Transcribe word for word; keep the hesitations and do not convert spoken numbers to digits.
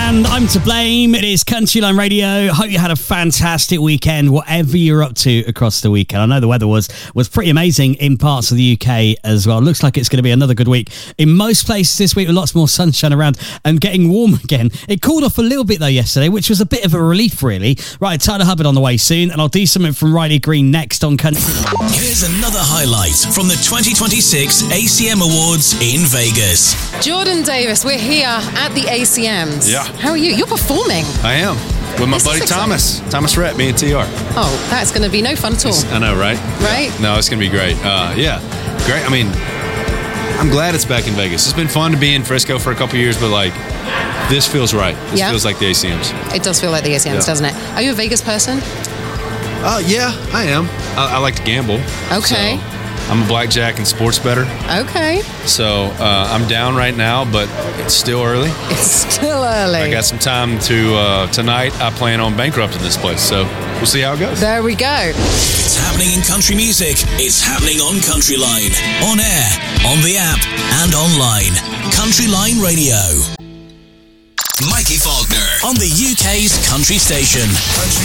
and I'm to blame. It is Country Line Radio. Hope you had a fantastic weekend, whatever you're up to across the weekend. I know the weather was was pretty amazing in parts of the U K as well. Looks like it's going to be another good week in most places this week with lots more sunshine around and getting warm again. It cooled off a little bit though yesterday, which was a bit of a relief really. Right, Tyler Hubbard on the way soon, and I'll do something from Riley Green next on Country. Here's another highlight from the twenty twenty-six A C M Awards in Vegas. Jordan Davis, we're here at the A C Ms. Yeah. How are you? You're performing. I am. With my This buddy is Thomas. Thomas Rhett, me and T R. Oh, that's going to be no fun at all. I know, right? Right? Yeah. No, it's going to be great. Uh, yeah. Great. I mean, I'm glad it's back in Vegas. It's been fun to be in Frisco for a couple years, but like, this feels right. This Yeah. feels like the A C Ms. It does feel like the A C Ms, Yeah. doesn't it? Are you a Vegas person? Uh, yeah, I am. I, I like to gamble. Okay. So I'm a blackjack and sports bettor. Okay. So uh, I'm down right now, but it's still early. It's still early. I got some time to, uh, tonight I plan on bankrupting this place, so we'll see how it goes. There we go. It's happening in country music. It's happening on Country Line. On air, on the app, and online. Country Line Radio. Mikey Faulkner on the U K's country station. Country